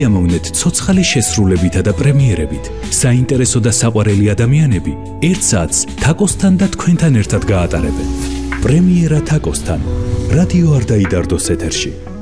ამოვნეთ ცოცხალი შესრულებითა და პრემიერებით. საინტერესო და საყვარელი ადამიანები 1 საათს თაკოსთან და თქვენთან ერთად გაატარებენ. პრემიერა თაკოსთან. რადიო არ დაიდარდოს ეთერში.